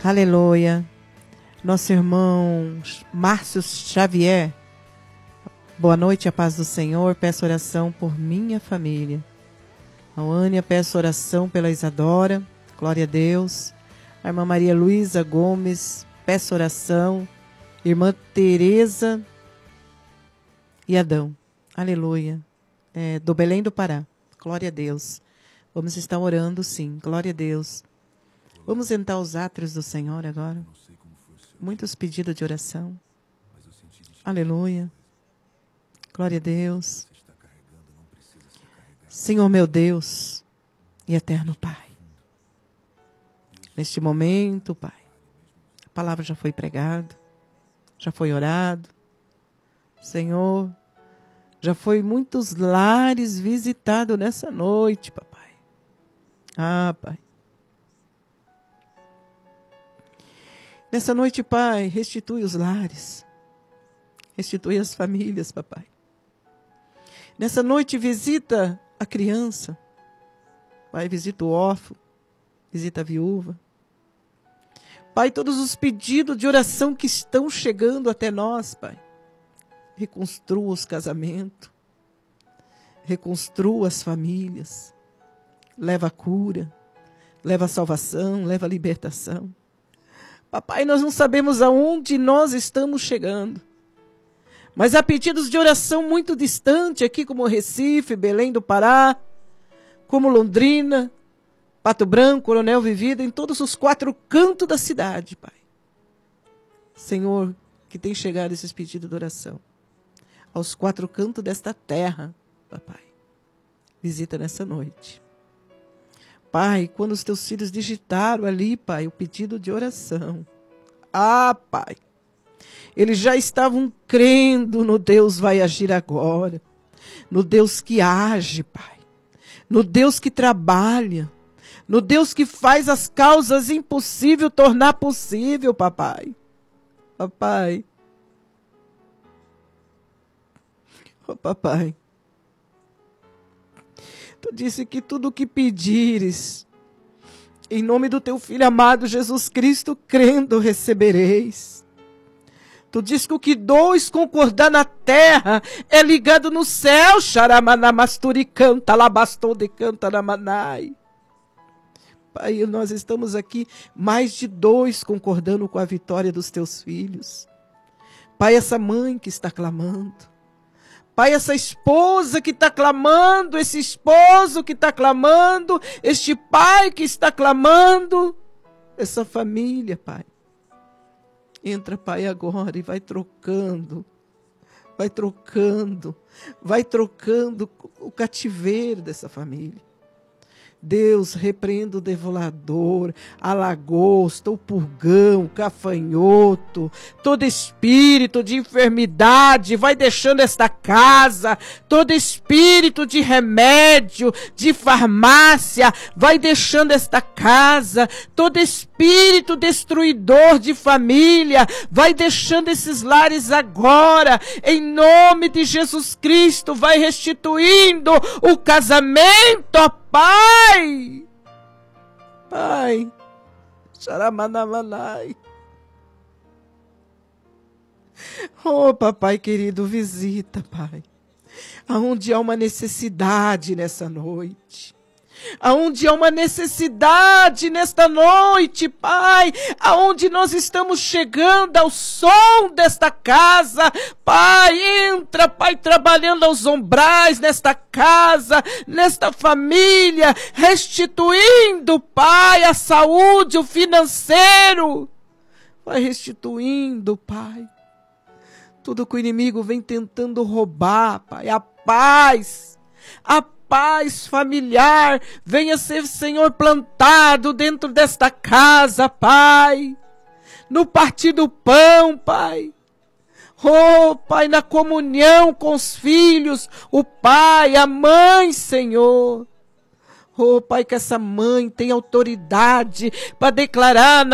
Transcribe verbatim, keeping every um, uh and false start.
Aleluia. Nosso irmão Márcio Xavier. Boa noite, a paz do Senhor. Peço oração por minha família. A Ânia, peço oração pela Isadora. Glória a Deus. A irmã Maria Luísa Gomes, peço oração. Irmã Tereza e Adão. Aleluia. É, do Belém do Pará. Glória a Deus. Vamos estar orando, sim. Glória a Deus. Vamos entrar aos átrios do Senhor agora. Muitos pedidos de oração. Aleluia. Glória a Deus. Senhor meu Deus e eterno Pai. Neste momento, Pai, a palavra já foi pregada, já foi orado. Senhor, já foi muitos lares visitados nessa noite, papai. Ah, Pai. Nessa noite, Pai, restitui os lares. Restitui as famílias, papai. Nessa noite, visita a criança. Pai, visita o órfão. Visita a viúva. Pai, todos os pedidos de oração que estão chegando até nós, Pai. Reconstrua os casamentos. Reconstrua as famílias. Leva a cura. Leva a salvação. Leva a libertação. Papai, nós não sabemos aonde nós estamos chegando. Mas há pedidos de oração muito distantes aqui, como Recife, Belém do Pará, como Londrina, Pato Branco, Coronel Vivida, em todos os quatro cantos da cidade, Pai. Senhor, que tem chegado esses pedidos de oração aos quatro cantos desta terra, papai. Visita nessa noite. Pai, quando os teus filhos digitaram ali, Pai, o pedido de oração. Ah, Pai. Eles já estavam crendo no Deus vai agir agora. No Deus que age, Pai. No Deus que trabalha. No Deus que faz as causas impossíveis tornar possível, papai. Papai. Oh, papai. Tu disse que tudo o que pedires, em nome do teu Filho amado Jesus Cristo, crendo recebereis. Tu disse que o que dois concordar na terra é ligado no céu. Xaramanamasturi canta, labastou de canta namanai. Pai, nós estamos aqui, mais de dois concordando com a vitória dos teus filhos. Pai, essa mãe que está clamando. Pai, essa esposa que está clamando, esse esposo que está clamando, este pai que está clamando, essa família, Pai. Entra, Pai, agora e vai trocando, vai trocando, vai trocando o cativeiro dessa família. Deus, repreenda o devolador, a lagosta, o purgão, o cafanhoto, todo espírito de enfermidade, vai deixando esta casa, todo espírito de remédio, de farmácia, vai deixando esta casa, todo espírito destruidor de família, vai deixando esses lares agora, em nome de Jesus Cristo, vai restituindo o casamento, ó Pai, Pai, xaramanamanai. Oh, papai querido, visita, Pai, aonde há uma necessidade nessa noite. Aonde há uma necessidade nesta noite, Pai, aonde nós estamos chegando ao som desta casa, Pai, entra, Pai, trabalhando aos ombrais nesta casa, nesta família, restituindo, Pai, a saúde, o financeiro, vai restituindo, Pai, tudo que o inimigo vem tentando roubar, Pai, a paz, a paz, paz familiar, venha ser, Senhor, plantado dentro desta casa, Pai, no partir do pão, Pai, oh, Pai, na comunhão com os filhos, o pai, a mãe, Senhor, oh, Pai, que essa mãe tenha autoridade para declarar na